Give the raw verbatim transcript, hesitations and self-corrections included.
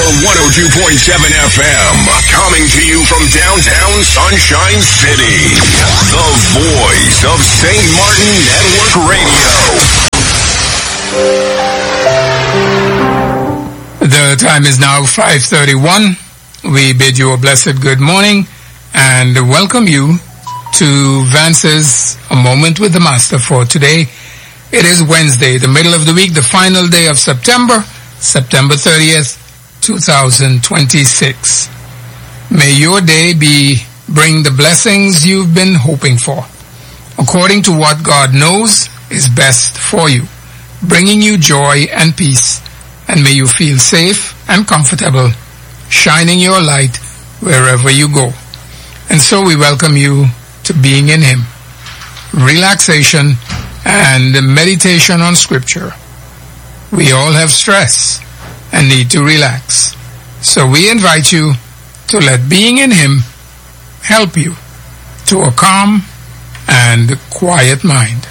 one oh two point seven F M, coming to you from downtown Sunshine City. The voice of Saint Martin Network Radio. The time is now five thirty-one. We bid you a blessed good morning and welcome you to Vance's A Moment with the Master for today. It is Wednesday, the middle of the week, the final day of September, September thirtieth, two thousand twenty-six. May your day be bring the blessings you've been hoping for, according to what God knows is best for you, bringing you joy and peace, and may you feel safe and comfortable, shining your light wherever you go. And so we welcome you to being in Him, relaxation and meditation on Scripture. We all have stress and need to relax. So we invite you to let being in Him help you to a calm and quiet mind.